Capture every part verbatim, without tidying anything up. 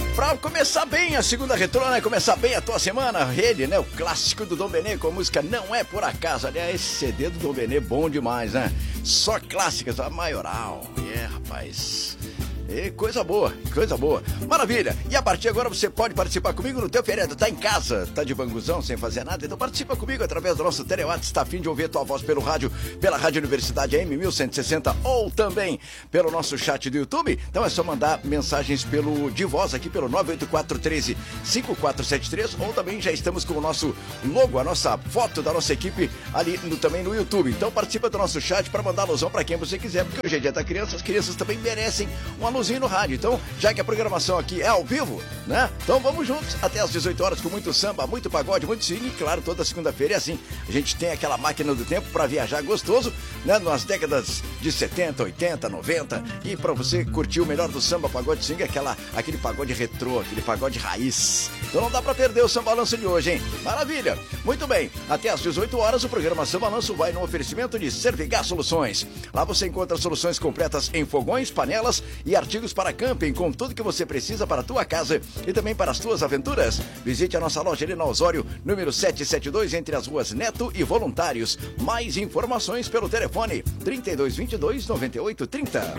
pra começar bem a segunda retrô, né? Começar bem a tua semana. Ele, né? O clássico do Dom Benê com a música Não É Por Acaso. Aliás, esse C D do Dom Benê é bom demais, né? Só clássicas, a maioral. É, yeah, rapaz. E coisa boa, coisa boa. Maravilha. E a partir de agora você pode participar comigo no teu feriado. Tá em casa, tá de banguzão, sem fazer nada? Então participa comigo através do nosso Telewatts. Tá a fim de ouvir tua voz pelo rádio, pela Rádio Universidade A M mil cento e sessenta ou também pelo nosso chat do YouTube. Então é só mandar mensagens pelo de voz aqui pelo nove oito quatro um três cinco quatro sete três ou também já estamos com o nosso logo, a nossa foto da nossa equipe ali no, também no YouTube. Então participa do nosso chat para mandar alusão para quem você quiser, porque hoje é dia da criança, as crianças também merecem um alusinho no rádio. Então, já que a programação aqui é ao vivo, né? Então vamos juntos até às dezoito horas com muito samba, muito pagode, muito swing. E claro, toda segunda-feira é assim. A gente tem aquela máquina do tempo para viajar gostoso, né? Nas décadas de setenta, oitenta, noventa. E para você curtir o melhor do samba, pagode, swing, aquela, aquele pagode retrô, aquele pagode raiz. Então não dá para perder o Samba Balanço de hoje, hein? Maravilha! Muito bem, até às dezoito horas o programa Samba Balanço vai no oferecimento de Servigar Soluções. Lá você encontra soluções completas em fogões, panelas e artigos para camping, com tudo que você precisa para a tua casa e também para as tuas aventuras. Visite a nossa loja ali na Osório, número setecentos e setenta e dois, entre as ruas Neto e Voluntários. Mais informações pelo telefone trinta e dois, vinte e dois, noventa e oito, trinta.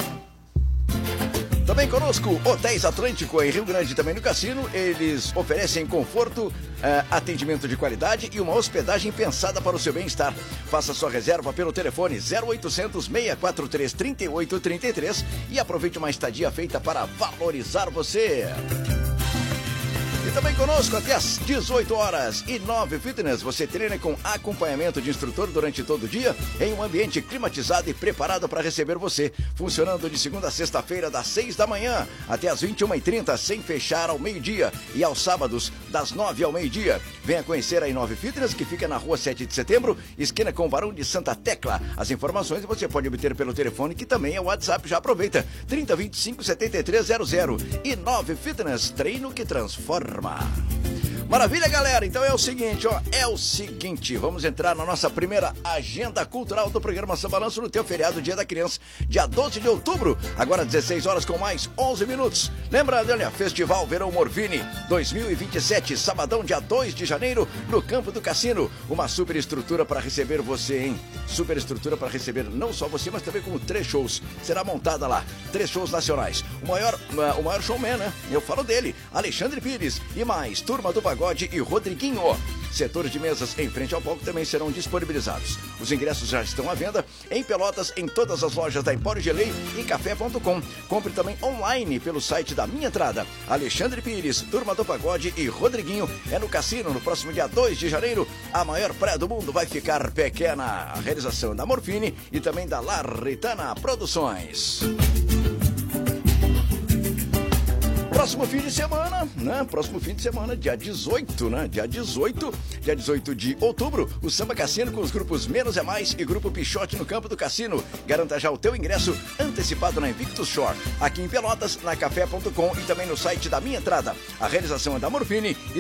Também conosco, Hotéis Atlântico em Rio Grande, também no Cassino. Eles oferecem conforto, eh, atendimento de qualidade e uma hospedagem pensada para o seu bem-estar. Faça sua reserva pelo telefone zero oitocentos, seis quatro três, trinta e oito trinta e três e aproveite uma estadia feita para valorizar você. E também conosco até às dezoito horas. E nove Fitness, você treina com acompanhamento de instrutor durante todo o dia em um ambiente climatizado e preparado para receber você. Funcionando de segunda a sexta-feira, das seis da manhã até às vinte e uma e trinta, sem fechar ao meio-dia. E aos sábados, das nove ao meio-dia. Venha conhecer a Inove Fitness, que fica na rua sete de setembro, esquina com o Barão de Santa Tecla. As informações você pode obter pelo telefone, que também é o WhatsApp. Já aproveita, trinta, vinte e cinco, setenta e três zero zero. Inove Fitness, treino que transforma. Maravilha, galera. Então é o seguinte, ó, é o seguinte, vamos entrar na nossa primeira agenda cultural do programa Samba Balanço no teu feriado Dia da Criança, dia doze de outubro, agora dezesseis horas com mais onze minutos. Lembra, olha, Festival Verão Morfine dois mil e vinte e sete, sabadão, dia dois de janeiro, no Campo do Cassino. Uma super estrutura para receber você, hein? Super estrutura para receber não só você, mas também como três shows. Será montada lá, três shows nacionais. O maior, uh, o maior showman, né? Eu falo dele, Alexandre Pires, e mais, Turma do Pagode e Rodriguinho. Setores de mesas em frente ao palco também serão disponibilizados. Os ingressos já estão à venda em Pelotas, em todas as lojas da Empório Gelei e café ponto com. Compre também online pelo site da Minha Entrada. Alexandre Pires, Turma do Pagode e Rodriguinho é no Cassino, no próximo dia dois de janeiro. A maior praia do mundo vai ficar pequena. A realização da Morfine e também da Larritana Produções. Próximo fim de semana, né? Próximo fim de semana, dia dezoito, né? Dia dezoito, dia dezoito de outubro, o Samba Cassino com os grupos Menos é Mais e Grupo Pichote no Campo do Cassino. Garanta já o teu ingresso antecipado na Invictus Shore, aqui em Pelotas, na café ponto com e também no site da Minha Entrada. A realização é da Morfine e